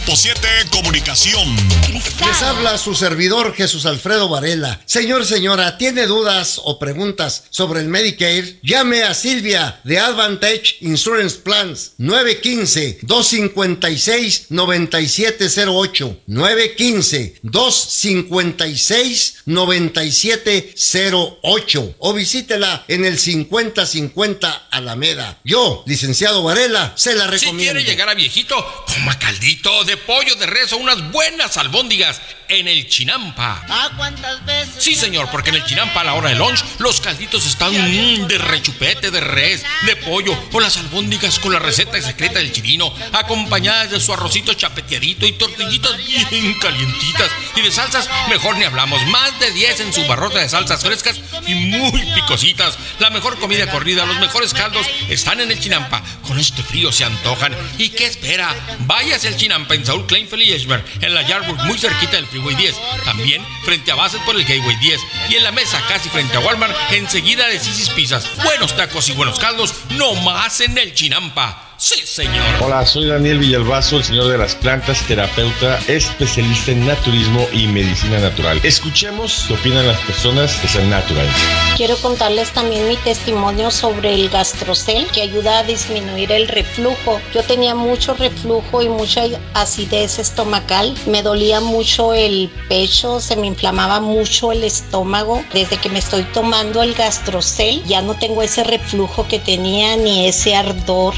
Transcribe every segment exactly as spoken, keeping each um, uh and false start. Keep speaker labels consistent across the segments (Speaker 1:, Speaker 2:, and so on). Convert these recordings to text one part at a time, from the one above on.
Speaker 1: siete Comunicación.
Speaker 2: Cristal. Les habla su servidor Jesús Alfredo Varela. Señor, señora, ¿tiene dudas o preguntas sobre el Medicare? Llame a Silvia de Advantage Insurance Plans nueve uno cinco, dos cinco seis, nueve siete cero ocho nueve uno cinco, dos cinco seis, nueve siete cero ocho o visítela en el cincuenta cincuenta Alameda. Yo, licenciado Varela, se la recomiendo.
Speaker 3: Si quiere llegar a viejito, coma caldito de pollo de res o unas buenas albóndigas en el Chinampa.
Speaker 4: ¿Ah, cuántas veces?
Speaker 3: Sí, señor, porque en el Chinampa a la hora de lunch los calditos están mmm, de rechupete, de res, de pollo o las albóndigas con la receta secreta del chirino, acompañadas de su arrocito chapeteadito y tortillitas bien calientitas. Y de salsas, mejor ni hablamos. Más de diez en su barrota de salsas frescas y muy picositas. La mejor comida corrida, los mejores caldos están en el Chinampa. Con este frío se antojan. ¿Y qué espera? Váyase al Chinampa en Saúl Kleinfeld y Eschberg, en la Yardburg, muy cerquita del Freeway diez. También frente a Bassett por el Gateway diez. Y en la mesa, casi frente a Walmart, enseguida de Sisi's Pizzas. Buenos tacos y buenos caldos, no más en el Chinampa. Sí, señor.
Speaker 5: Hola, soy Daniel Villalbazo, el señor de las plantas, terapeuta, especialista en naturismo y medicina natural. Escuchemos qué opinan las personas que sean naturales.
Speaker 6: Quiero contarles también mi testimonio sobre el Gastrocel, que ayuda a disminuir el reflujo. Yo tenía mucho reflujo y mucha acidez estomacal. Me dolía mucho el pecho, se me inflamaba mucho el estómago. Desde que me estoy tomando el Gastrocel, ya no tengo ese reflujo que tenía ni ese ardor.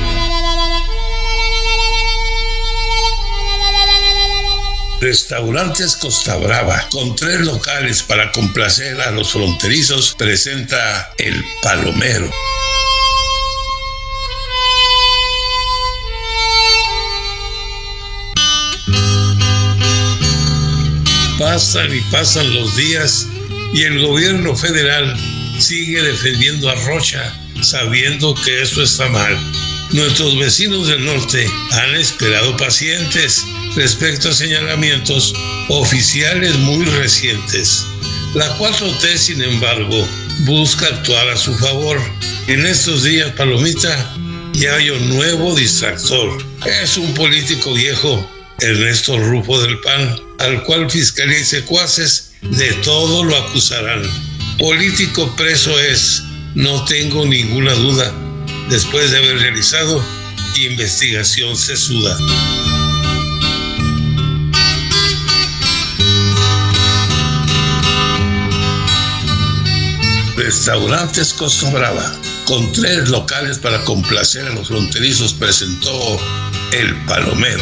Speaker 7: Restaurantes Costa Brava, con tres locales para complacer a los fronterizos, presenta El Palomero. Pasan y pasan los días y el gobierno federal sigue defendiendo a Rocha, sabiendo que eso está mal. Nuestros vecinos del norte han esperado pacientes respecto a señalamientos oficiales muy recientes. La cuatro T, sin embargo, busca actuar a su favor. En estos días, Palomita, ya hay un nuevo distractor. Es un político viejo, Ernesto Rufo del P A N, al cual fiscalía y secuaces de todo lo acusarán. Político preso es, no tengo ninguna duda, después de haber realizado investigación sesuda. Restaurantes Costa Brava, con tres locales para complacer a los fronterizos, presentó El Palomero.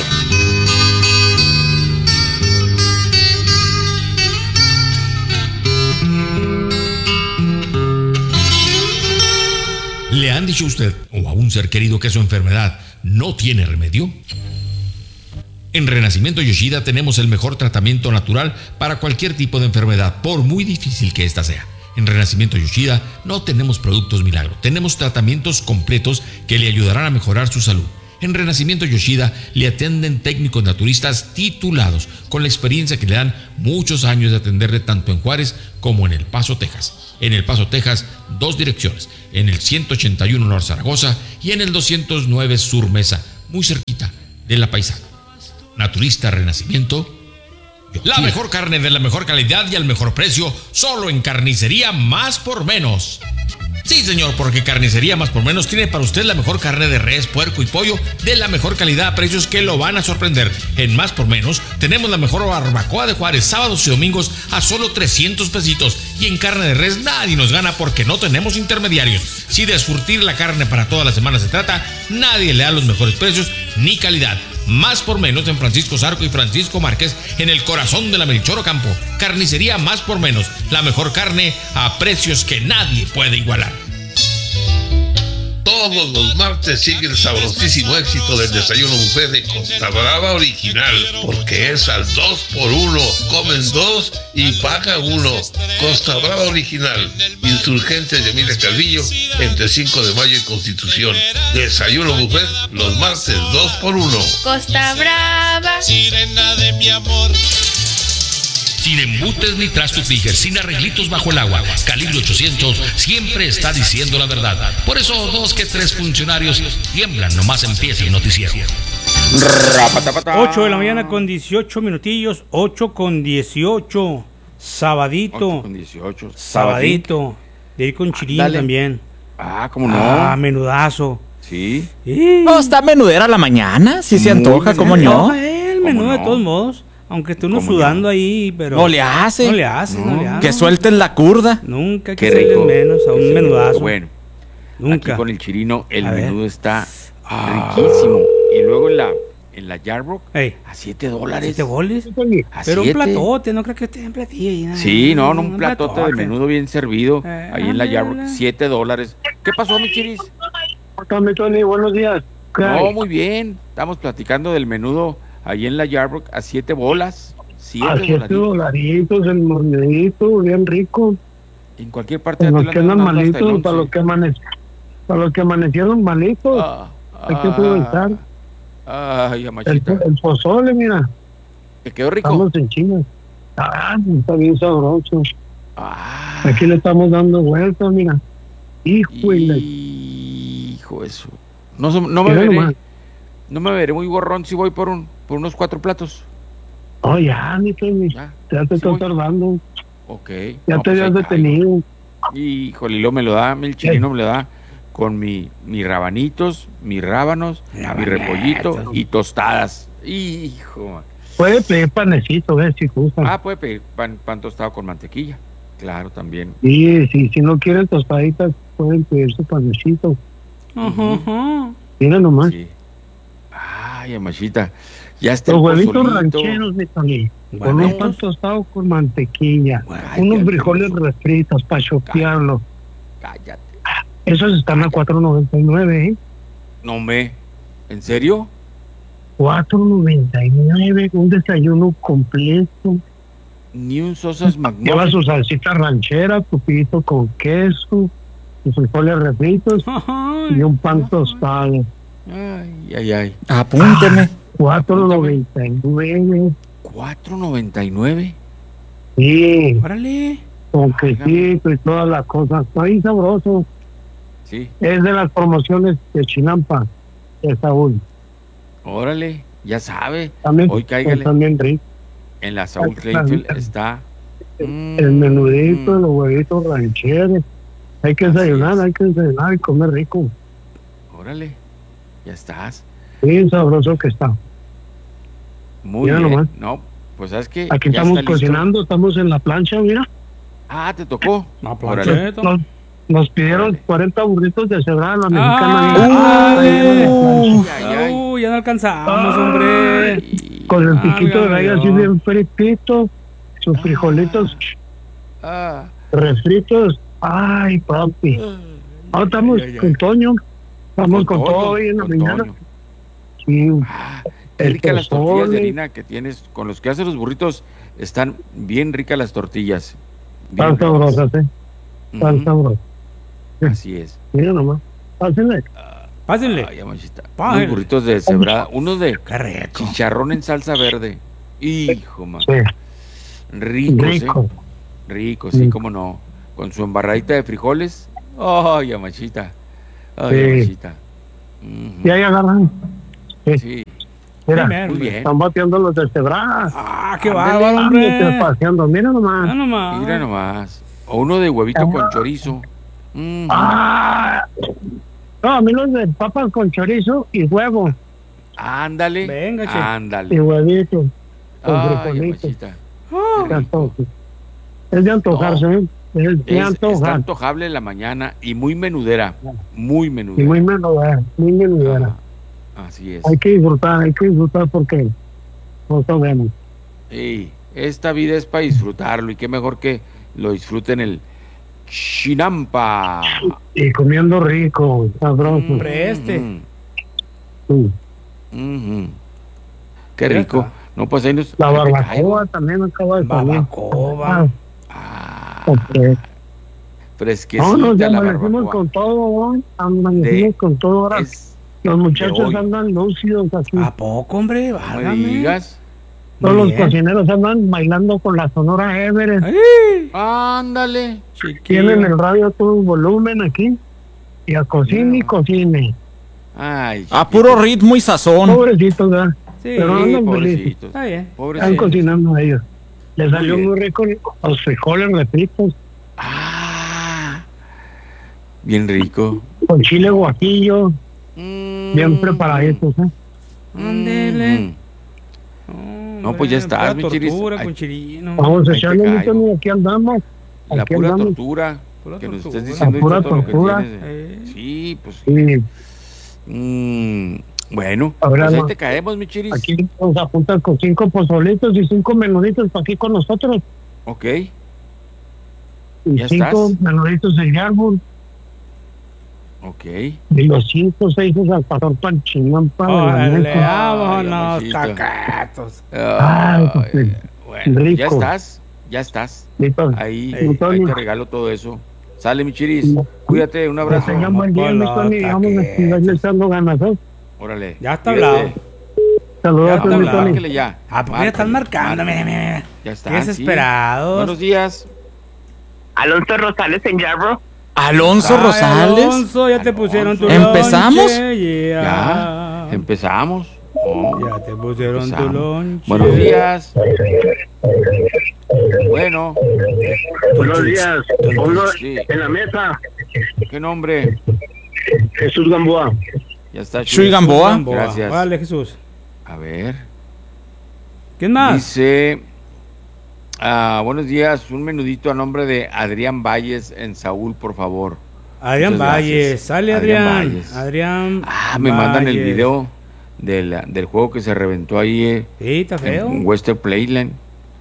Speaker 3: ¿Le han dicho a usted o a un ser querido que su enfermedad no tiene remedio? En Renacimiento Yoshida tenemos el mejor tratamiento natural para cualquier tipo de enfermedad, por muy difícil que ésta sea. En Renacimiento Yoshida no tenemos productos milagro, tenemos tratamientos completos que le ayudarán a mejorar su salud. En Renacimiento Yoshida le atienden técnicos naturistas titulados con la experiencia que le dan muchos años de atenderle tanto en Juárez como en El Paso, Texas. En El Paso, Texas, dos direcciones, en el ciento ochenta y uno Norte Zaragoza y en el doscientos nueve Sur Mesa, muy cerquita de La Paisana. Naturista Renacimiento Yoshida. La mejor carne de la mejor calidad y al mejor precio, solo en Carnicería Más por Menos. Sí, señor, porque Carnicería Más por Menos tiene para usted la mejor carne de res, puerco y pollo de la mejor calidad a precios que lo van a sorprender. En Más por Menos tenemos la mejor barbacoa de Juárez, sábados y domingos a solo trescientos pesitos. Y en carne de res nadie nos gana porque no tenemos intermediarios. Si de surtir la carne para toda la semana se trata, nadie le da los mejores precios ni calidad. Más por Menos en Francisco Zarco y Francisco Márquez, en el corazón de la Melchor Ocampo. Carnicería Más por Menos, la mejor carne a precios que nadie puede igualar.
Speaker 7: Todos los martes sigue el sabrosísimo éxito del desayuno buffet de Costa Brava Original, porque es al dos por uno. Comen dos y paga uno. Costa Brava Original, Insurgentes de Emilia Calvillo, entre cinco de mayo y Constitución. Desayuno buffet los martes dos por uno.
Speaker 8: Costa Brava,
Speaker 9: sirena de mi amor.
Speaker 3: Sin embutes ni trastupijes, sin arreglitos bajo el agua. Calibre ochocientos siempre está diciendo la verdad. Por eso dos que tres funcionarios tiemblan nomás empieza el noticiero.
Speaker 4: ocho de la mañana con dieciocho minutillos, ocho con dieciocho, sabadito.
Speaker 10: ocho con dieciocho,
Speaker 4: sabadito. De ir con chilín
Speaker 10: Dale.
Speaker 4: también.
Speaker 10: Ah, ¿cómo no?
Speaker 4: Ah, menudazo.
Speaker 10: Sí.
Speaker 4: Sí.
Speaker 11: No, está menudera la mañana, si se
Speaker 10: Muy
Speaker 11: antoja, ¿cómo no?
Speaker 4: No, el menú de
Speaker 10: no?
Speaker 4: todos modos. Aunque esté uno
Speaker 10: ¿Cómo
Speaker 4: sudando ahí, pero.
Speaker 11: No le hace.
Speaker 4: No le hace, no,
Speaker 10: No.
Speaker 4: le hace.
Speaker 11: Que suelten la curda.
Speaker 4: Nunca
Speaker 10: Qué
Speaker 4: que se
Speaker 10: rico.
Speaker 4: menos a un menudazo.
Speaker 10: Bueno,
Speaker 4: Nunca.
Speaker 10: aquí con el chirino el
Speaker 4: A ver.
Speaker 10: menudo está
Speaker 4: Ah.
Speaker 10: riquísimo. Y luego en la en la Yarbrough
Speaker 4: Ey,
Speaker 10: a siete dólares.
Speaker 4: ¿siete boles?
Speaker 10: A
Speaker 4: Pero un
Speaker 10: siete.
Speaker 4: platote, no creo que esté en platillo. y nada.
Speaker 10: Sí, no, no, un platote de menudo bien servido
Speaker 4: Eh,
Speaker 10: ahí en la
Speaker 4: ándale.
Speaker 10: Yarbrough, siete dólares. ¿Qué pasó, mi chiris?
Speaker 12: Tony, Tony, buenos días. ¿Qué
Speaker 10: No,
Speaker 12: hay?
Speaker 10: muy bien. Estamos platicando del menudo ahí en la Yarbrough a siete bolas. Siete
Speaker 12: A siete
Speaker 10: dolaritos.
Speaker 12: dolaritos, el monedito, bien rico.
Speaker 10: En cualquier parte
Speaker 12: Para
Speaker 10: de
Speaker 12: los que
Speaker 10: Atlanta
Speaker 12: andan
Speaker 10: andan hasta el
Speaker 12: malitos, para
Speaker 10: once.
Speaker 12: los que, amane- para los que amanecieron malitos,
Speaker 10: Ah,
Speaker 12: hay que aprovechar.
Speaker 10: Ay,
Speaker 12: El,
Speaker 10: amachita.
Speaker 12: el pozole, mira,
Speaker 10: ¿Te quedó rico?
Speaker 12: estamos en China. Ah, está bien sabroso.
Speaker 10: Ah,
Speaker 12: Aquí le estamos dando vueltas, mira. Híjole.
Speaker 10: hijo eso. No, se- no me
Speaker 12: Mira
Speaker 10: veré.
Speaker 12: nomás.
Speaker 10: No me veré muy gorrón si voy por un por unos cuatro platos.
Speaker 12: Oh, ya, mi Tony,
Speaker 10: Ya,
Speaker 12: ya te
Speaker 10: sí
Speaker 12: estás
Speaker 10: voy.
Speaker 12: tardando.
Speaker 10: Ok.
Speaker 12: Ya
Speaker 10: No,
Speaker 12: te
Speaker 10: pues
Speaker 12: habías
Speaker 10: ahí caigo.
Speaker 12: detenido.
Speaker 10: Híjole, y luego me lo da, el chileno me lo da con mi, mis rabanitos, mis rábanos, mi
Speaker 4: Rabanitos.
Speaker 10: repollito y tostadas. Hijo. man.
Speaker 12: Puede pedir panecito, ¿ves? Si gusta.
Speaker 10: Ah, puede pedir pan, pan tostado con mantequilla. Claro, también.
Speaker 12: Sí, sí, si no quieren tostaditas, pueden pedir su panecito.
Speaker 4: Ajá, ajá.
Speaker 12: Mira nomás.
Speaker 10: Sí. Ay, amachita. Ya está
Speaker 12: Los
Speaker 10: el
Speaker 12: huevitos
Speaker 10: pozolito.
Speaker 12: rancheros, mi Tony. Con un
Speaker 4: Huevitos.
Speaker 12: pan tostado con mantequilla.
Speaker 10: Ay,
Speaker 12: unos
Speaker 10: qué
Speaker 12: frijoles
Speaker 10: rico.
Speaker 12: refritos para chopearlo.
Speaker 10: Cállate.
Speaker 12: Esos están a cuatro noventa y nueve, ¿eh?
Speaker 10: No me. ¿En serio?
Speaker 12: cuatro noventa y nueve, un desayuno completo.
Speaker 10: Ni un sosas
Speaker 12: Lleva
Speaker 10: magnolia.
Speaker 12: su salsita ranchera, tu pito con queso, sus frijoles refritos y un pan tostado.
Speaker 10: Ay, ay, ay.
Speaker 11: Apúnteme.
Speaker 12: cuatro noventa y nueve.
Speaker 10: cuatro noventa y nueve.
Speaker 12: Sí,
Speaker 4: Órale.
Speaker 12: con quesito y todas las cosas. Está bien sabroso.
Speaker 10: Sí.
Speaker 12: Es de las promociones de Chinampa, de Saúl.
Speaker 10: Órale, ya sabe.
Speaker 12: También,
Speaker 10: Hoy cáigale.
Speaker 12: también rico.
Speaker 10: En la Saúl
Speaker 12: Ay,
Speaker 10: Kleinfeld
Speaker 12: claro.
Speaker 10: está.
Speaker 12: El menudito, los huevitos rancheros. Hay que
Speaker 10: Así
Speaker 12: desayunar,
Speaker 10: es.
Speaker 12: hay que desayunar y comer rico.
Speaker 10: Órale, ya estás.
Speaker 12: Bien sabroso que está.
Speaker 10: Muy
Speaker 12: Mira
Speaker 10: bien.
Speaker 12: nomás.
Speaker 10: No, pues sabes que
Speaker 12: Aquí estamos cocinando, estamos en la plancha, mira.
Speaker 10: Ah, te tocó.
Speaker 4: Una
Speaker 10: Órale.
Speaker 4: plancheta.
Speaker 12: Nos, nos pidieron
Speaker 10: Órale.
Speaker 12: cuarenta burritos de cebrada, la
Speaker 4: Ah,
Speaker 12: mexicana.
Speaker 4: ah,
Speaker 12: mira. Ahí en la plancha.
Speaker 10: Ay, ay, ay.
Speaker 4: Uh, ya no alcanzamos, hombre.
Speaker 10: Ay,
Speaker 12: Con el piquito de
Speaker 4: Válgame
Speaker 12: gallo así
Speaker 4: Dios.
Speaker 12: bien fritito, sus frijolitos
Speaker 10: ah,
Speaker 12: refritos. Ay, papi. Ahora estamos
Speaker 10: ay, ay, ay.
Speaker 12: con Toño. Estamos con,
Speaker 10: Toño,
Speaker 12: todo hoy en la
Speaker 10: con
Speaker 12: mañana.
Speaker 10: Toño.
Speaker 12: Sí.
Speaker 10: Ah, qué
Speaker 12: El
Speaker 10: ricas las tortillas de
Speaker 12: pozole.
Speaker 10: harina que tienes. Con los que haces los burritos, están bien ricas las tortillas. Bien
Speaker 12: Tan
Speaker 10: ricas.
Speaker 12: sabrosas, ¿eh? Tan
Speaker 10: Ujú,
Speaker 12: sabrosas.
Speaker 10: así es.
Speaker 12: Mira nomás. Pásenle.
Speaker 4: Pásenle.
Speaker 10: Ay, amachita.
Speaker 4: Pásenle.
Speaker 10: Unos burritos de cebrada, unos de
Speaker 4: Qué rico.
Speaker 10: chicharrón en salsa verde. Hijo, man.
Speaker 12: Sí,
Speaker 10: Ricos,
Speaker 12: rico.
Speaker 10: ¿eh? Rico, sí,
Speaker 12: Mm.
Speaker 10: cómo no. Con su embarradita de frijoles. Ay, amachita. Ay,
Speaker 12: Sí.
Speaker 10: amachita. Ujú.
Speaker 12: Y ahí agarran. Sí.
Speaker 10: Sí,
Speaker 12: Mira,
Speaker 4: Primer,
Speaker 10: muy bien.
Speaker 12: están bateando los de cebrada.
Speaker 4: Ah, qué
Speaker 10: Ándale.
Speaker 4: bárbaro, hombre.
Speaker 12: Paseando. Mira nomás.
Speaker 4: Ah, nomás.
Speaker 10: Mira nomás. O uno de huevito con chorizo. Ujú.
Speaker 12: Ah, no, a mí los de papas con chorizo y huevo
Speaker 10: Ándale.
Speaker 4: Venga, che.
Speaker 12: y
Speaker 10: Ándale.
Speaker 12: huevito. Con
Speaker 10: Ay,
Speaker 12: frijolitos.
Speaker 10: amachita.
Speaker 4: Ah,
Speaker 10: Qué rico.
Speaker 12: Es de antojarse, ¿eh? Es de
Speaker 10: Es, está
Speaker 12: antojar.
Speaker 10: antojable en la mañana y muy menudera. Muy
Speaker 12: Y
Speaker 10: menudera.
Speaker 12: muy menudera, muy menudera.
Speaker 10: Ah, así es.
Speaker 12: Hay que disfrutar, hay que disfrutar porque no sabemos.
Speaker 10: Ey, esta vida es para disfrutarlo y qué mejor que lo disfruten el Chinampa.
Speaker 12: Y comiendo rico, sabroso.
Speaker 4: Hombre, este.
Speaker 10: Ujú,
Speaker 12: Sí.
Speaker 10: ujú. Qué
Speaker 4: Ya
Speaker 10: rico.
Speaker 4: está.
Speaker 10: No, pues ahí nos.
Speaker 12: La
Speaker 10: ahí te
Speaker 12: barbacoa
Speaker 10: caigo.
Speaker 12: también acaba de salir.
Speaker 4: Barbacoa.
Speaker 10: Ah,
Speaker 12: Ok.
Speaker 10: fresquecita
Speaker 12: No, nos
Speaker 10: la
Speaker 12: amanecimos
Speaker 10: barbacoa.
Speaker 12: con todo, ¿no? Amanecimos
Speaker 10: De-
Speaker 12: con todo ahora.
Speaker 10: Es-
Speaker 12: Los muchachos
Speaker 10: hoy.
Speaker 12: andan lúcidos aquí.
Speaker 4: ¿A poco, hombre?
Speaker 10: no me
Speaker 4: Válgame.
Speaker 10: digas.
Speaker 12: Todos
Speaker 4: Muy
Speaker 12: los
Speaker 4: bien.
Speaker 12: cocineros andan bailando con la Sonora Everest.
Speaker 4: Ay,
Speaker 10: Ándale.
Speaker 4: chiquillo.
Speaker 12: Tienen el radio a todo volumen aquí. Y a cocine y
Speaker 10: Mira.
Speaker 12: cocine.
Speaker 10: Ay,
Speaker 11: a puro ritmo y sazón.
Speaker 12: Pobrecitos, ¿verdad?
Speaker 10: Sí,
Speaker 12: Pero andan
Speaker 10: pobrecitos.
Speaker 12: felices.
Speaker 4: Está bien.
Speaker 12: Están
Speaker 10: Pobrecitos.
Speaker 12: cocinando a ellos. Les
Speaker 10: Muy
Speaker 12: salió
Speaker 10: bien.
Speaker 12: muy rico los frijoles refritos
Speaker 10: Ah, bien rico.
Speaker 12: con chile guajillo,
Speaker 10: Mm.
Speaker 12: bien preparaditos, ¿eh?
Speaker 4: Ándele.
Speaker 10: Mm. No, pues ya estás,
Speaker 4: Pura
Speaker 10: mi chiris.
Speaker 4: tortura
Speaker 10: Ay,
Speaker 4: con chirino.
Speaker 12: Vamos a
Speaker 10: Ahí te
Speaker 12: echarle
Speaker 10: caigo.
Speaker 12: mucho, mira, aquí andamos.
Speaker 10: La
Speaker 12: Aquí
Speaker 10: pura
Speaker 12: andamos.
Speaker 10: tortura.
Speaker 4: Pura
Speaker 10: que nos
Speaker 4: tortura.
Speaker 10: estés diciendo
Speaker 12: La pura
Speaker 10: ahorita todo lo que
Speaker 12: tortura.
Speaker 10: tienes, eh.
Speaker 4: Eh.
Speaker 10: Sí, pues.
Speaker 12: Sí,
Speaker 10: Mm, bueno,
Speaker 12: A ver,
Speaker 10: pues ahí
Speaker 12: Alma.
Speaker 10: te caemos, mi chiris.
Speaker 12: aquí nos apuntan con cinco pozolitos y cinco menuditos para aquí con nosotros.
Speaker 10: Ok.
Speaker 12: Y
Speaker 10: Ya
Speaker 12: cinco
Speaker 10: estás.
Speaker 12: menuditos de árbol.
Speaker 10: Ok.
Speaker 12: Y los cinco, seis al pastor para el chingón para la
Speaker 4: Órale,
Speaker 12: mesa.
Speaker 4: vámonos,
Speaker 10: amorcito.
Speaker 4: tacatos.
Speaker 10: Ay,
Speaker 12: pues,
Speaker 10: bueno,
Speaker 12: rico.
Speaker 10: ya estás, ya estás.
Speaker 12: Listo.
Speaker 10: Ahí,
Speaker 12: Sí, Tony.
Speaker 10: ahí te regalo todo eso. Sale, mi chiris. Cuídate, un
Speaker 12: Que
Speaker 10: abrazo.
Speaker 12: tengan buen día, mi Tony. Vamos a seguirle echando ganas, ¿eh?
Speaker 10: Órale.
Speaker 4: Ya está
Speaker 10: Cuídate.
Speaker 4: hablado.
Speaker 12: Saludos
Speaker 4: Ya
Speaker 12: a
Speaker 4: está
Speaker 12: todos, mi
Speaker 4: hablado.
Speaker 12: Tony.
Speaker 10: Márquele ya.
Speaker 4: Ah, porque ya están
Speaker 10: Márcale,
Speaker 4: marcando, mira,
Speaker 10: márcale.
Speaker 4: mira, mira.
Speaker 10: Ya está.
Speaker 4: Qué desesperados.
Speaker 10: sí. Buenos días.
Speaker 13: Alonso Rosales en Yarborough.
Speaker 11: Alonso
Speaker 4: Ay,
Speaker 11: Rosales.
Speaker 4: Alonso, ya te pusieron tu
Speaker 11: ¿Empezamos?
Speaker 4: lonche,
Speaker 10: Ya.
Speaker 4: Ya.
Speaker 10: Empezamos. Oh,
Speaker 4: Ya te pusieron tu
Speaker 10: empezamos.
Speaker 4: lonche.
Speaker 10: Buenos días. Bueno,
Speaker 12: Buenos días. Uno
Speaker 10: sí.
Speaker 12: en la mesa.
Speaker 10: ¿Qué nombre?
Speaker 12: Jesús Gamboa.
Speaker 10: Ya está.
Speaker 11: Chuy Gamboa.
Speaker 4: Gamboa.
Speaker 10: Gracias.
Speaker 4: Vale, Jesús.
Speaker 10: A ver.
Speaker 4: ¿Quién más?
Speaker 10: Dice, ah, buenos días, un menudito a nombre de Adrián Valles en Saúl, por favor.
Speaker 4: Adrián
Speaker 10: Muchas
Speaker 4: Valles.
Speaker 10: gracias.
Speaker 4: Sale
Speaker 10: Adrián
Speaker 4: Adrián.
Speaker 10: Valles.
Speaker 4: Adrián.
Speaker 10: Ah, me mandan el
Speaker 4: Valles.
Speaker 10: video del, del juego que se reventó ahí eh,
Speaker 4: Sí, está feo.
Speaker 10: en Western Playland.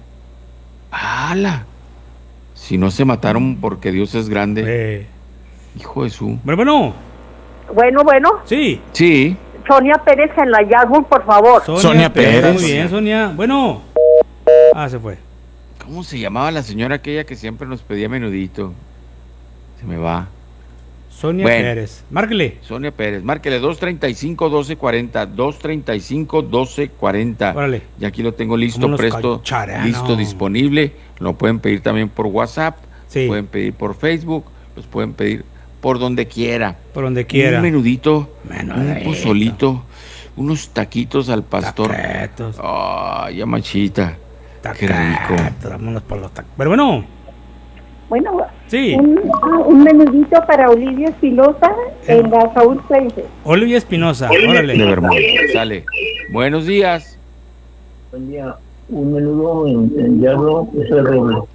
Speaker 10: ¡Hala! Si no se mataron porque Dios es grande.
Speaker 4: Eh.
Speaker 10: Hijo de su...
Speaker 4: Bueno, bueno.
Speaker 13: Bueno, bueno.
Speaker 4: Sí.
Speaker 10: Sí.
Speaker 13: Sonia Pérez en la Yarborough, por favor.
Speaker 4: Sonia,
Speaker 11: Sonia Pérez.
Speaker 4: Muy bien, Sonia. Bueno. Ah, se fue.
Speaker 10: ¿Cómo se llamaba la señora aquella que siempre nos pedía menudito? Se me va.
Speaker 4: Sonia
Speaker 10: Bueno.
Speaker 4: Pérez. Márquele.
Speaker 10: Sonia Pérez, márquele dos treinta y cinco, doce cuarenta, dos treinta y cinco, doce cuarenta.
Speaker 4: Órale.
Speaker 10: Y aquí lo tengo listo,
Speaker 4: Vámonos,
Speaker 10: presto,
Speaker 4: cacharano.
Speaker 10: listo, disponible. Lo pueden pedir también por WhatsApp,
Speaker 4: Sí.
Speaker 10: pueden pedir por Facebook, los pueden pedir por donde quiera.
Speaker 4: Por donde quiera.
Speaker 10: Un menudito,
Speaker 4: Menudito.
Speaker 10: un pozolito, unos taquitos al pastor.
Speaker 4: Taquetos.
Speaker 10: Ay, ya machita. Qué rico.
Speaker 4: Taquetos, vámonos por los tacos. Pero bueno.
Speaker 14: Bueno,
Speaker 4: Sí.
Speaker 14: un, un menudito para Olivia Espinosa en la Saúl Place.
Speaker 4: Olivia Espinosa.
Speaker 10: De
Speaker 4: Órale.
Speaker 10: Vermont, sale. Buenos días.
Speaker 12: Buen día. Un menudo en, en Yarborough, José Robles.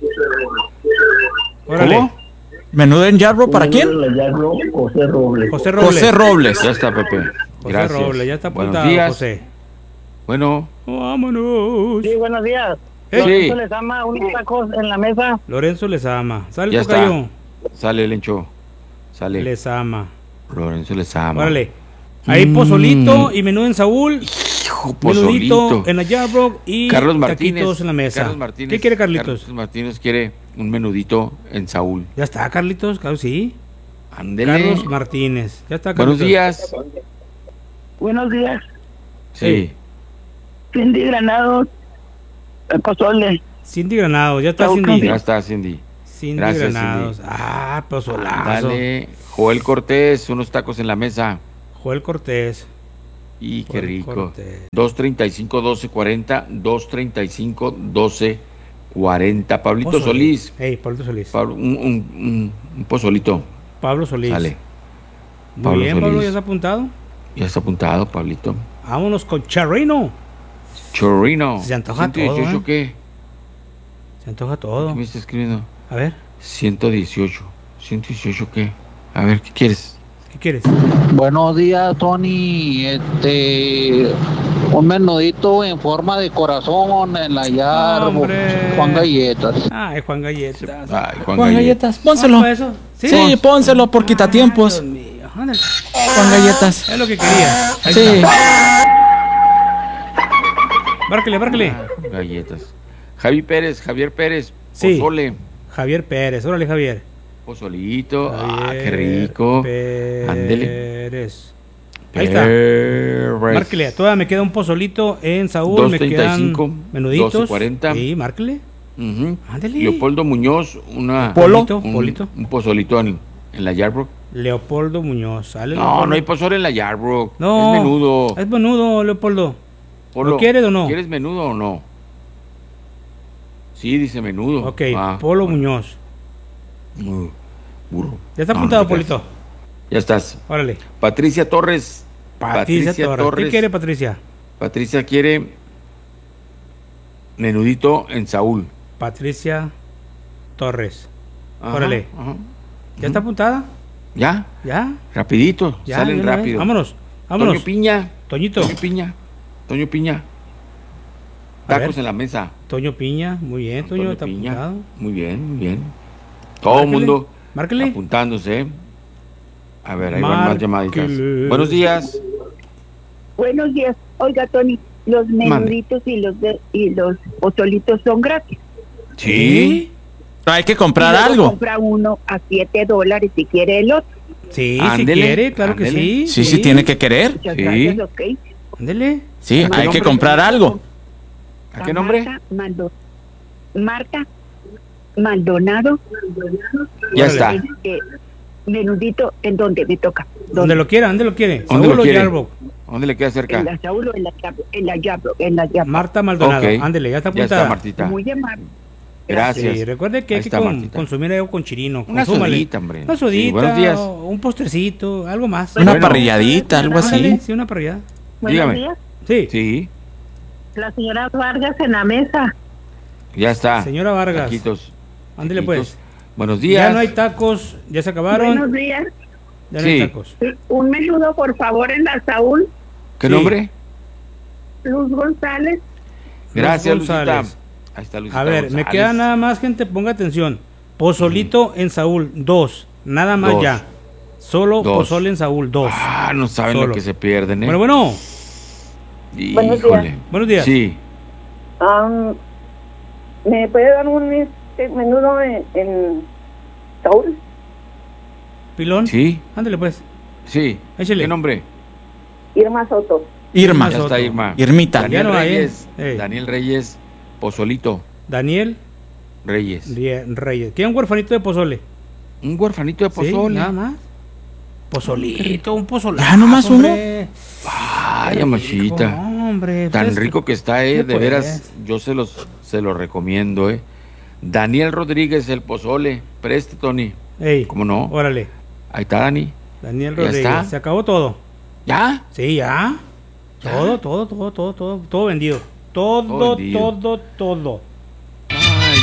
Speaker 4: Órale.
Speaker 10: ¿Cómo?
Speaker 11: ¿Menudo en Yarborough para
Speaker 12: Un
Speaker 11: quién?
Speaker 12: menudo en la Yarborough, José Robles.
Speaker 4: José Robles.
Speaker 11: José Robles.
Speaker 10: Ya está, Pepe.
Speaker 4: José
Speaker 10: Gracias.
Speaker 4: Robles, ya está
Speaker 10: Buenos
Speaker 4: apuntado,
Speaker 10: días.
Speaker 4: José.
Speaker 10: Bueno,
Speaker 4: Vámonos.
Speaker 12: Sí, buenos días.
Speaker 4: Hey.
Speaker 12: Lorenzo les ama unos tacos en la mesa.
Speaker 4: Lorenzo les ama. Sale
Speaker 10: ya
Speaker 4: el tocayo.
Speaker 10: está. Sale el encho. Sale.
Speaker 4: Les ama.
Speaker 10: Lorenzo les ama.
Speaker 4: Órale. Ahí
Speaker 10: Mm.
Speaker 4: pozolito y menudo en Saúl.
Speaker 10: Hijo,
Speaker 4: Menudito
Speaker 10: pozolito.
Speaker 4: en la Yarbrough y
Speaker 10: Carlos Martínez.
Speaker 4: taquitos en la mesa.
Speaker 10: Carlos Martínez.
Speaker 4: ¿Qué quiere Carlitos?
Speaker 10: Carlos Martínez quiere un menudito en Saúl.
Speaker 4: Ya está, Carlitos. Claro, sí.
Speaker 10: Ándele.
Speaker 4: Carlos Martínez. Ya está, Carlitos.
Speaker 10: Buenos días.
Speaker 14: Buenos días.
Speaker 10: Sí.
Speaker 14: Cindy Granados, el pozole.
Speaker 4: Cindy Granados. Ya está
Speaker 14: Raúl
Speaker 4: Cindy.
Speaker 10: Ya está, Cindy.
Speaker 4: Cindy
Speaker 10: Gracias,
Speaker 4: Granados.
Speaker 10: Cindy.
Speaker 4: Ah, pozolazo.
Speaker 10: Dale. Joel Cortés, unos tacos en la mesa.
Speaker 4: Joel Cortés.
Speaker 10: Y qué
Speaker 4: Joel
Speaker 10: rico.
Speaker 4: Cortés.
Speaker 10: dos treinta y cinco, doce cuarenta. dos treinta y cinco, doce cuarenta. Pablito
Speaker 4: Pozole.
Speaker 10: Solís.
Speaker 4: Hey, Pablo Solís.
Speaker 10: Pablo, un, un, un, un pozolito.
Speaker 4: Pablo Solís.
Speaker 10: Sale.
Speaker 4: Muy
Speaker 10: Pablo
Speaker 4: bien, Pablo,
Speaker 10: Solís.
Speaker 4: ya está apuntado.
Speaker 10: Ya está apuntado, Pablito.
Speaker 4: Vámonos con Charrino.
Speaker 10: Chorrino.
Speaker 4: Se antoja
Speaker 10: ciento dieciocho,
Speaker 4: todo, ¿eh?
Speaker 10: ¿qué?
Speaker 4: Se antoja todo.
Speaker 10: ¿Qué me está escribiendo?
Speaker 4: A ver,
Speaker 10: ciento dieciocho. ¿ciento dieciocho qué? A ver, ¿qué quieres?
Speaker 4: ¿qué quieres?
Speaker 15: Buenos días, Tony. Este, un menudito en forma de corazón en la Yarborough.
Speaker 4: Hombre.
Speaker 15: Juan Galletas.
Speaker 4: Ay, Juan Galletas.
Speaker 10: Ay, Juan,
Speaker 11: Juan Galletas, pónselo.
Speaker 4: ¿Para eso?
Speaker 11: Sí,
Speaker 4: Sí.
Speaker 11: pónselo por quitatiempos.
Speaker 4: Dios mío, ándale.
Speaker 11: Juan Galletas.
Speaker 4: Es lo que quería. Ahí
Speaker 11: Sí.
Speaker 4: está. Márquele, márquele.
Speaker 10: Galletas. Javi Pérez, Javier Pérez.
Speaker 4: Sí.
Speaker 10: Pozole.
Speaker 4: Javier Pérez. Órale, Javier.
Speaker 10: Pozolito. ah,
Speaker 4: Javier
Speaker 10: qué rico. Ándele.
Speaker 4: Pérez. Ahí está.
Speaker 10: Pérez.
Speaker 4: Márquele. Todavía me queda un pozolito en Saúl.
Speaker 10: dos
Speaker 4: Me
Speaker 10: treinta y
Speaker 4: quedan
Speaker 10: cinco,
Speaker 4: menuditos.
Speaker 10: doce cuarenta.
Speaker 4: Sí, márquele.
Speaker 10: Ujú.
Speaker 4: Ándele.
Speaker 10: Leopoldo Muñoz, una,
Speaker 4: Polito,
Speaker 10: un,
Speaker 4: Polito.
Speaker 10: un pozolito en, en la Yarborough.
Speaker 4: Leopoldo Muñoz. Sale
Speaker 10: No,
Speaker 4: Leopoldo.
Speaker 10: no hay pozole en la Yarbrough.
Speaker 4: No,
Speaker 10: es menudo.
Speaker 4: Es menudo, Leopoldo.
Speaker 10: Polo,
Speaker 4: ¿Lo quieres o no?
Speaker 10: ¿Quieres menudo o no? Sí, dice menudo.
Speaker 4: Ok,
Speaker 10: ah,
Speaker 4: Polo bueno. Muñoz.
Speaker 10: Uh, burro.
Speaker 4: Ya está
Speaker 10: no,
Speaker 4: apuntado,
Speaker 10: no
Speaker 4: Polito.
Speaker 10: Ya estás.
Speaker 4: Órale.
Speaker 10: Patricia Torres.
Speaker 4: Patricia, Patricia Torres. Torres. ¿Qué quiere, Patricia?
Speaker 10: Patricia quiere menudito en Saúl.
Speaker 4: Patricia Torres.
Speaker 10: Ajá,
Speaker 4: Órale.
Speaker 10: Ajá.
Speaker 4: ¿Ya está apuntada?
Speaker 10: ¿Ya?
Speaker 4: ¿Ya?
Speaker 10: Rapidito,
Speaker 4: ya,
Speaker 10: salen
Speaker 4: ya
Speaker 10: rápido.
Speaker 4: Vámonos, vámonos.
Speaker 10: Toño Piña.
Speaker 4: Toñito.
Speaker 10: Toño Piña. Toño Piña. Tacos en la mesa.
Speaker 4: Toño Piña, muy bien, Toño,
Speaker 10: Toño
Speaker 4: está
Speaker 10: Piña.
Speaker 4: apuntado.
Speaker 10: Muy bien, muy bien. Todo el mundo
Speaker 4: márquele.
Speaker 10: apuntándose. A ver, ahí
Speaker 4: Márquele.
Speaker 10: van más llamaditas. Buenos días.
Speaker 14: Buenos días. Oiga, Tony, los menuditos y los de, y los pozolitos son gratis.
Speaker 10: Sí.
Speaker 11: Hay que comprar
Speaker 14: y luego
Speaker 11: algo.
Speaker 14: Compra uno a siete dólares si quiere el otro.
Speaker 4: Sí,
Speaker 10: ándele,
Speaker 4: si quiere, claro
Speaker 10: ándele.
Speaker 4: que sí.
Speaker 11: Sí, sí, sí, tiene que querer.
Speaker 14: Muchas
Speaker 10: Sí.
Speaker 14: gracias, ok.
Speaker 4: Ándele.
Speaker 11: Sí,
Speaker 10: ¿A qué
Speaker 11: hay que
Speaker 10: nombre?
Speaker 11: comprar algo.
Speaker 10: ¿A qué nombre?
Speaker 14: Marta, Maldo- Marta Maldonado.
Speaker 10: Ya
Speaker 4: Órale.
Speaker 10: está.
Speaker 14: Este, menudito, ¿en dónde me toca?
Speaker 4: Donde lo quiera, ¿dónde lo quiere?
Speaker 10: ¿Dónde
Speaker 4: Saúl
Speaker 10: lo
Speaker 4: o
Speaker 10: quiere?
Speaker 4: Yarbrough.
Speaker 10: ¿Dónde le queda cerca?
Speaker 14: En la Saúl o en la Yabro, en la Yabro, en la Yabro.
Speaker 4: Marta Maldonado,
Speaker 10: Ok.
Speaker 4: ándele, ya está
Speaker 10: Ya
Speaker 4: apuntada.
Speaker 10: está, Martita.
Speaker 14: Muy amable.
Speaker 10: Gracias.
Speaker 4: Sí, recuerde que
Speaker 10: Ahí
Speaker 4: hay que
Speaker 10: está,
Speaker 4: con-
Speaker 10: Martita.
Speaker 4: consumir algo con chirino.
Speaker 10: Una
Speaker 4: consúmale.
Speaker 10: sodita, hombre.
Speaker 4: Una
Speaker 10: Sí,
Speaker 4: sodita,
Speaker 10: buenos días.
Speaker 4: o un postrecito, algo más.
Speaker 11: Una
Speaker 10: Bueno.
Speaker 11: parrilladita, algo
Speaker 4: Ándale,
Speaker 11: así.
Speaker 4: sí, una parrillada.
Speaker 14: Buenos
Speaker 10: Dígame.
Speaker 14: días.
Speaker 4: Sí.
Speaker 10: Sí,
Speaker 14: La señora Vargas en la mesa.
Speaker 10: ya está.
Speaker 4: Señora Vargas.
Speaker 10: Taquitos.
Speaker 4: Ándele
Speaker 10: Taquitos.
Speaker 4: pues.
Speaker 10: Buenos días.
Speaker 4: Ya no hay tacos, ya se acabaron.
Speaker 14: Buenos días.
Speaker 4: Ya no
Speaker 10: Sí.
Speaker 4: hay tacos.
Speaker 14: Un menudo, por favor, en la Saúl.
Speaker 10: ¿Qué
Speaker 4: Sí.
Speaker 10: nombre?
Speaker 14: Luz González.
Speaker 10: Gracias,
Speaker 4: González.
Speaker 10: Lucita. Ahí está Lucita
Speaker 4: A ver, me
Speaker 10: González.
Speaker 4: queda nada más, gente, ponga atención. Pozolito en Saúl, dos. Nada más
Speaker 10: Dos.
Speaker 4: ya. Solo
Speaker 10: Dos.
Speaker 4: pozole en Saúl, dos.
Speaker 10: Ah, no saben
Speaker 4: Solo.
Speaker 10: lo que se pierden, ¿eh?
Speaker 4: Bueno, bueno.
Speaker 14: Buenos
Speaker 10: Híjole.
Speaker 14: días.
Speaker 4: Buenos días.
Speaker 10: Sí.
Speaker 14: Um, ¿Me puede dar un este, menudo en, en Saúl?
Speaker 4: Pilón.
Speaker 10: Sí.
Speaker 4: Ándale pues.
Speaker 10: Sí.
Speaker 4: Échale.
Speaker 10: ¿Qué nombre?
Speaker 14: Irma Soto.
Speaker 11: Irma.
Speaker 10: Ya está Irma.
Speaker 11: Irmita.
Speaker 10: Daniel
Speaker 4: Ya no hay,
Speaker 10: Reyes.
Speaker 4: ¿eh? Ey.
Speaker 10: Daniel Reyes. Pozolito.
Speaker 4: Daniel
Speaker 10: Reyes.
Speaker 4: Rie- Reyes. ¿Quiere un huerfanito de pozole?
Speaker 10: Un huerfanito de
Speaker 4: Sí,
Speaker 10: pozole.
Speaker 4: nada más. Pozolito, un pozole.
Speaker 11: Ya, nomás uno.
Speaker 10: Ay, amachita.
Speaker 4: Hombre,
Speaker 10: Tan
Speaker 4: pues,
Speaker 10: rico que está, eh.
Speaker 4: ¿qué
Speaker 10: De
Speaker 4: pues?
Speaker 10: veras, yo se los, se los recomiendo, eh. Daniel Rodríguez, el pozole. Preste, Tony.
Speaker 4: Ey,
Speaker 10: ¿Cómo no?
Speaker 4: órale.
Speaker 10: Ahí está, Dani.
Speaker 4: Daniel
Speaker 10: Ya
Speaker 4: Rodríguez.
Speaker 10: está.
Speaker 4: Se acabó todo.
Speaker 10: ¿Ya?
Speaker 4: Sí, ya.
Speaker 10: ¿Ya?
Speaker 4: Todo, todo, todo, todo, todo, todo vendido. Todo,
Speaker 10: Todo vendido.
Speaker 4: todo, todo.
Speaker 10: Ay,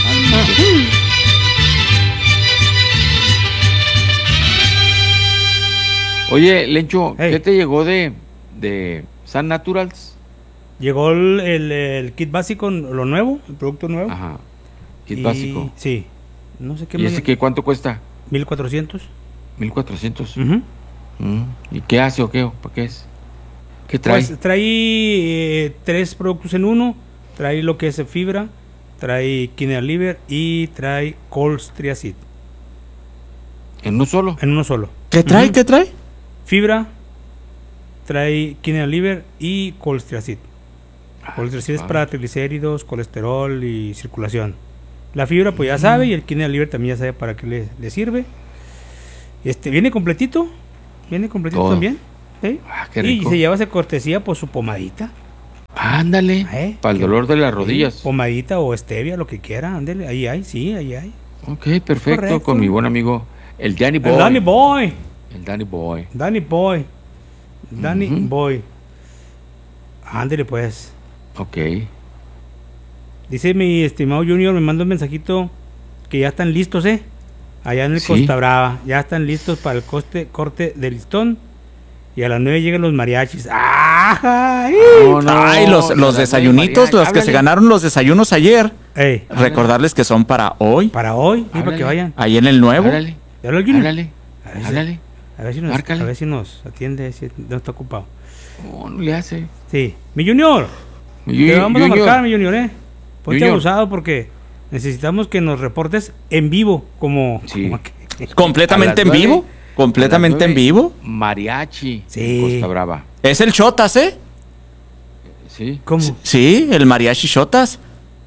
Speaker 10: Oye, Lencho,
Speaker 4: Hey.
Speaker 10: ¿qué te llegó de, de San Naturals?
Speaker 4: Llegó el, el- el kit básico, lo nuevo, el producto nuevo.
Speaker 10: Ajá. Kit
Speaker 4: Y-
Speaker 10: básico.
Speaker 4: Sí. No sé qué
Speaker 10: ¿Y
Speaker 4: me-
Speaker 10: ese qué, cuánto cuesta?
Speaker 4: mil cuatrocientos.
Speaker 10: mil cuatrocientos.
Speaker 4: Ujú.
Speaker 10: Mm. ¿Y qué hace o qué? ¿O ¿Para qué es? ¿Qué trae?
Speaker 4: Pues trae eh, tres productos en uno. Trae lo que es fibra, trae quinoa liver y trae colstriacid.
Speaker 10: ¿En uno solo?
Speaker 4: En uno solo.
Speaker 11: ¿Qué trae?
Speaker 4: Ujú.
Speaker 11: ¿Qué trae?
Speaker 4: Fibra, trae quinoa liver y colstriacid. Colstriacid es
Speaker 10: vale.
Speaker 4: para triglicéridos, colesterol y circulación. La fibra pues ya sabe, y el quinoa liver también ya sabe para qué le, le sirve. Este, viene completito, viene completito
Speaker 10: Todo.
Speaker 4: también. ¿sí?
Speaker 10: Ah, qué
Speaker 4: Y
Speaker 10: rico.
Speaker 4: se lleva esa cortesía por su pomadita.
Speaker 10: Ándale.
Speaker 4: ¿eh?
Speaker 10: Para el
Speaker 4: Que-
Speaker 10: dolor de las
Speaker 4: sí,
Speaker 10: rodillas.
Speaker 4: pomadita o stevia, lo que quiera, ándele, ahí hay, sí, ahí hay.
Speaker 10: Ok, perfecto.
Speaker 4: correcto.
Speaker 10: Con mi buen amigo, el Danny Boy.
Speaker 4: El Danny Boy,
Speaker 10: El Danny Boy.
Speaker 4: Danny Boy, Danny
Speaker 10: Ujú.
Speaker 4: Boy. Ándele pues.
Speaker 10: Ok.
Speaker 4: Dice mi estimado Junior, me manda un mensajito que ya están listos, ¿eh? Allá en el
Speaker 10: Sí.
Speaker 4: Costa Brava. Ya están listos para el coste, corte del listón. Y a las nueve llegan los mariachis. ¡Ah! ¡Ay!
Speaker 10: No, no,
Speaker 11: Ay, los,
Speaker 10: de
Speaker 11: los
Speaker 10: las
Speaker 11: desayunitos,
Speaker 10: nueve,
Speaker 11: los que se
Speaker 10: háblale.
Speaker 11: ganaron los desayunos ayer.
Speaker 4: Ey,
Speaker 11: Recordarles que son para hoy.
Speaker 4: para hoy, y para
Speaker 10: Háblale.
Speaker 4: que vayan.
Speaker 11: Ahí en el nuevo.
Speaker 10: Háblale.
Speaker 4: ¿Ya habló el Junior?
Speaker 10: Háblale.
Speaker 4: A ver si-
Speaker 10: Háblale.
Speaker 4: A ver si nos,
Speaker 10: Márcale.
Speaker 4: a ver si nos atiende, si no está ocupado.
Speaker 10: No, no le hace.
Speaker 4: Sí. Mi Junior,
Speaker 10: Mi
Speaker 4: te vamos
Speaker 10: Junior.
Speaker 4: a marcar, mi Junior, ¿eh? Ponte
Speaker 10: Junior.
Speaker 4: abusado porque necesitamos que nos reportes en vivo, como...
Speaker 10: Sí.
Speaker 4: como que-
Speaker 11: Completamente
Speaker 10: A
Speaker 11: en
Speaker 10: las
Speaker 11: vivo.
Speaker 10: nueve.
Speaker 11: Completamente
Speaker 10: A las
Speaker 11: en
Speaker 10: nueve,
Speaker 11: vivo.
Speaker 10: Mariachi.
Speaker 4: Sí.
Speaker 10: en Costa Brava.
Speaker 11: Es el Chotas, ¿eh?
Speaker 10: Sí.
Speaker 4: ¿Cómo?
Speaker 11: Sí, el mariachi Chotas.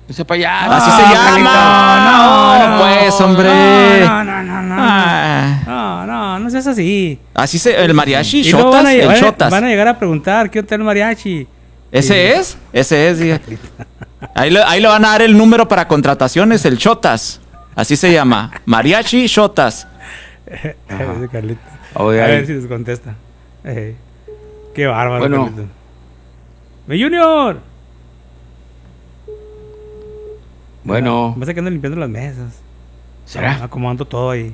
Speaker 10: Ese payaso.
Speaker 11: Así se llama. No, no, pues, hombre.
Speaker 4: No, no, no, no.
Speaker 11: Ah.
Speaker 4: No, no, no seas así.
Speaker 11: Así se, el mariachi,
Speaker 4: Y luego
Speaker 11: Shotas,
Speaker 4: van a,
Speaker 11: el
Speaker 4: van a-
Speaker 11: Shotas.
Speaker 4: Van a llegar a preguntar qué hotel mariachi.
Speaker 11: ¿Ese es? Ese es, diga. Ahí le, ahí le van a dar el número para contrataciones, el Shotas. Así se llama. Mariachi Shotas.
Speaker 4: Ese Carlito.
Speaker 10: Oye,
Speaker 4: A
Speaker 10: ahí.
Speaker 4: ver si nos contesta. Eh, qué bárbaro,
Speaker 10: Bueno.
Speaker 4: Carlito. ¡Mi Junior!
Speaker 10: Bueno.
Speaker 4: Me que ando limpiando las mesas.
Speaker 10: ¿Será?
Speaker 4: Acomodando todo ahí.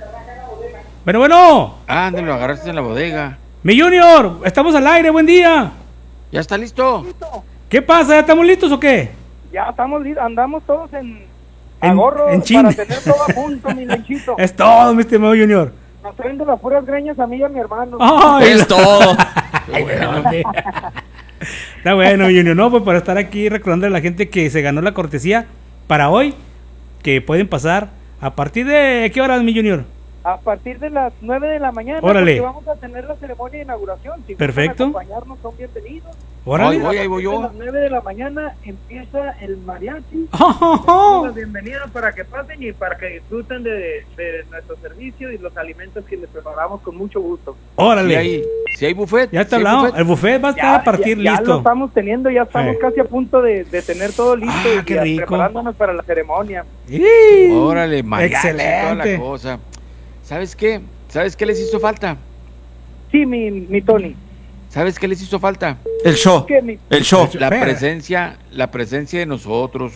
Speaker 4: Bueno, bueno.
Speaker 10: Ah, ¿dónde lo agarraste en la bodega?
Speaker 4: ¡Mi Junior! Estamos al aire, buen día.
Speaker 10: ¿Ya está listo?
Speaker 4: ¿Qué pasa? ¿Ya estamos listos o qué?
Speaker 16: Ya estamos, li- andamos todos en
Speaker 4: En-
Speaker 16: agorro
Speaker 4: en chin.
Speaker 16: para tener todo a punto, mi Lenchito.
Speaker 4: Es todo, mi estimado Junior.
Speaker 16: Nos traen de las puras greñas a mí y a mi hermano.
Speaker 4: Ay,
Speaker 11: Es todo.
Speaker 4: Ay, bueno, sí. Está bueno, mi Junior. No, pues para estar aquí recordando a la gente que se ganó la cortesía para hoy, que pueden pasar a partir de ¿qué horas, mi Junior?
Speaker 16: A partir de las nueve de la mañana,
Speaker 4: Órale.
Speaker 16: porque vamos a tener la ceremonia de inauguración. Si
Speaker 4: Perfecto.
Speaker 16: gustan acompañarnos, son bienvenidos.
Speaker 4: Órale.
Speaker 10: Ahí voy, ahí voy
Speaker 16: A
Speaker 10: yo.
Speaker 16: las nueve de la mañana empieza el mariachi.
Speaker 4: Oh.
Speaker 16: La bienvenida para que pasen y para que disfruten de, de nuestro servicio y los alimentos que les preparamos con mucho gusto.
Speaker 4: Órale.
Speaker 10: Si hay, si hay buffet.
Speaker 4: Ya está
Speaker 10: si hay
Speaker 4: hablado.
Speaker 10: buffet.
Speaker 4: El buffet va a estar a partir
Speaker 16: ya, ya
Speaker 4: listo.
Speaker 16: lo estamos teniendo, ya estamos
Speaker 4: Sí.
Speaker 16: casi a punto de, de tener todo listo
Speaker 4: Ah,
Speaker 16: y
Speaker 4: qué
Speaker 16: ya
Speaker 4: rico.
Speaker 16: preparándonos para la ceremonia.
Speaker 4: ¡Ih!
Speaker 10: Órale, mariachi, toda
Speaker 4: Excelente.
Speaker 10: la cosa. ¿Sabes qué? ¿Sabes qué les hizo falta?
Speaker 16: Sí, mi, mi Tony.
Speaker 10: ¿Sabes qué les hizo falta?
Speaker 11: El show.
Speaker 16: Que mi,
Speaker 11: El show.
Speaker 10: La
Speaker 4: Espera.
Speaker 10: presencia, la presencia de nosotros.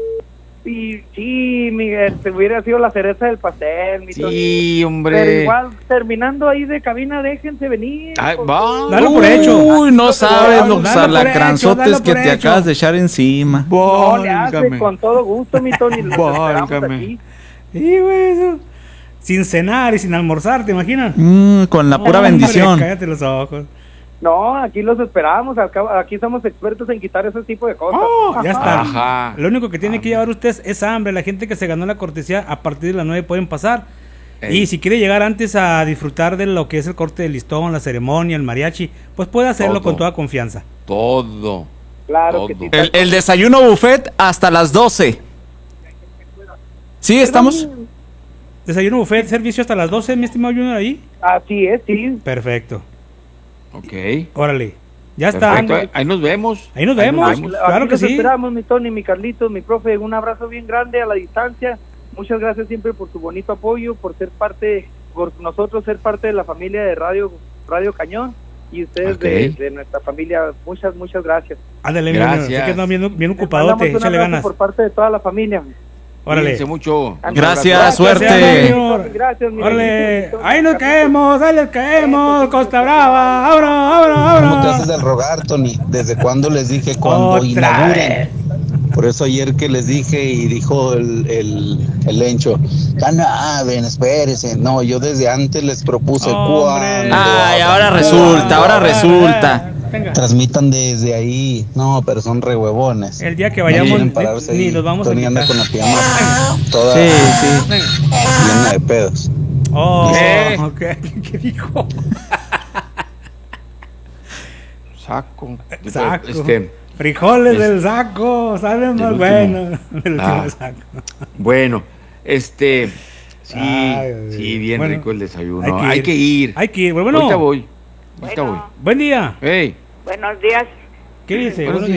Speaker 16: sí, sí, Miguel, se hubiera sido la cereza del pastel, mi Tony.
Speaker 10: Sí,
Speaker 16: Pero
Speaker 10: hombre.
Speaker 16: igual, terminando ahí de cabina, déjense venir.
Speaker 10: Ay,
Speaker 16: por-
Speaker 10: va.
Speaker 4: Dalo por hecho.
Speaker 11: Uy, no sabes los
Speaker 4: Dalo por hecho,
Speaker 11: alacranzotes
Speaker 4: dalo
Speaker 11: que
Speaker 4: por
Speaker 11: te
Speaker 4: hecho.
Speaker 11: acabas de echar encima.
Speaker 16: No, le hace
Speaker 10: Válgame.
Speaker 16: con todo gusto, mi Tony. Los esperamos
Speaker 10: Válgame.
Speaker 16: aquí.
Speaker 4: Sí, güey, eso. Sin cenar y sin almorzar, ¿te imaginas?
Speaker 11: Mm, con la pura
Speaker 4: Hombre,
Speaker 11: bendición.
Speaker 4: Cállate los ojos.
Speaker 16: No, aquí los esperamos. acá- Aquí somos expertos en quitar ese tipo de cosas.
Speaker 4: Oh, ya está.
Speaker 10: Ajá.
Speaker 4: Lo único que tiene que llevar usted es hambre. La gente que se ganó la cortesía a partir de las nueve pueden pasar.
Speaker 10: Ey.
Speaker 4: Y si quiere llegar antes a disfrutar de lo que es el corte de listón, la ceremonia, el mariachi, pues puede hacerlo
Speaker 10: Todo.
Speaker 4: con toda confianza.
Speaker 10: Todo.
Speaker 16: Claro que
Speaker 10: Todo.
Speaker 16: sí.
Speaker 11: El, el desayuno buffet hasta las doce. ¿Sí estamos?
Speaker 4: Desayuno buffet, servicio hasta las doce, mi estimado Junior, ahí.
Speaker 16: Así es, sí.
Speaker 4: Perfecto.
Speaker 10: Ok.
Speaker 4: Órale. Ya está.
Speaker 10: Perfecto. Ahí- Ahí nos vemos.
Speaker 4: Ahí nos vemos.
Speaker 16: Aquí-
Speaker 4: Claro
Speaker 16: aquí
Speaker 4: que
Speaker 16: los
Speaker 4: sí.
Speaker 16: esperamos, mi Tony, mi Carlitos, mi profe. Un abrazo bien grande a la distancia. Muchas gracias siempre por su bonito apoyo, por ser parte, por nosotros ser parte de la familia de Radio Radio Cañón y ustedes
Speaker 10: Ok.
Speaker 16: de, de nuestra familia. Muchas, muchas gracias.
Speaker 4: Ándale, mi
Speaker 10: Gracias.
Speaker 4: Junior. Sé que andas bien, bien
Speaker 16: Les
Speaker 4: ocupadote.
Speaker 16: mandamos un
Speaker 4: Échale
Speaker 16: abrazo
Speaker 4: ganas.
Speaker 16: por parte de toda la familia.
Speaker 4: Órale.
Speaker 10: Cuídense mucho.
Speaker 11: Gracias, suerte.
Speaker 4: Junior.
Speaker 16: Gracias, mi
Speaker 4: Órale.
Speaker 16: Carlitos.
Speaker 4: Ahí nos caemos, ahí les caemos. Costa Brava. Abra, abra,
Speaker 17: ¿Cómo te
Speaker 4: abra.
Speaker 17: haces del rogar, Tony? ¿Desde cuándo les dije cuando
Speaker 4: Otra
Speaker 17: inauguren?
Speaker 4: vez.
Speaker 17: Por eso ayer que les dije y dijo el, el, el Lencho, ya no, ah, ven, espérense. No, yo desde antes les propuse
Speaker 4: Hombre.
Speaker 17: cuándo.
Speaker 11: Ay, ahora resulta, ahora resulta.
Speaker 4: Venga.
Speaker 17: Transmitan desde ahí. No, pero son re huevones.
Speaker 4: El día que
Speaker 17: No
Speaker 4: vayamos,
Speaker 17: quieren
Speaker 4: ni,
Speaker 17: pararse
Speaker 4: ni
Speaker 17: ahí.
Speaker 4: los vamos a
Speaker 17: Tony anda
Speaker 4: invitar.
Speaker 17: con la pijama toda
Speaker 11: Sí, sí.
Speaker 17: llena de pedos.
Speaker 4: Oh,
Speaker 10: ¿Qué?
Speaker 4: ok. ¿Qué dijo?
Speaker 10: Saco.
Speaker 4: Saco.
Speaker 10: Este,
Speaker 4: Frijoles
Speaker 10: Es-
Speaker 4: del saco, salen
Speaker 10: Del
Speaker 4: más
Speaker 10: último.
Speaker 4: buenos. Del
Speaker 10: Ah.
Speaker 4: último saco.
Speaker 10: bueno, este. Sí,
Speaker 4: Ay, Dios
Speaker 10: sí,
Speaker 4: mío.
Speaker 10: bien
Speaker 4: Bueno,
Speaker 10: rico el desayuno.
Speaker 4: hay que
Speaker 10: Hay
Speaker 4: ir.
Speaker 10: que ir.
Speaker 4: Hay que ir. Bueno,
Speaker 10: Ahorita voy. Ahorita
Speaker 13: Bueno.
Speaker 4: buen día.
Speaker 10: voy. Hey.
Speaker 13: Buenos días.
Speaker 4: ¿Qué dice?
Speaker 10: Buenos
Speaker 4: Buenos
Speaker 10: días.